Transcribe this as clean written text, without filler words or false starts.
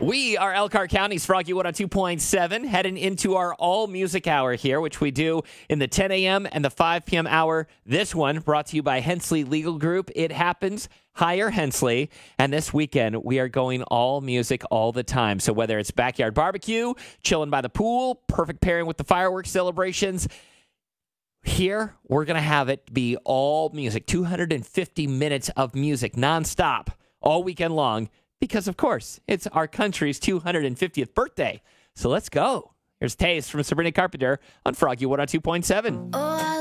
We are Elkhart County's Froggy 102.7, heading into our all music hour here, which we do in the 10 a.m. and the 5 p.m. hour. This one brought to you by Hensley Legal Group. It happens. Hire Hensley. And this weekend, we are going all music all the time. So whether it's backyard barbecue, chilling by the pool, perfect pairing with the fireworks celebrations, here we're going to have it be all music, 250 minutes of music nonstop all weekend long. Because, of course, it's our country's 250th birthday. So let's go. Here's Taste from Sabrina Carpenter on Froggy 102.7.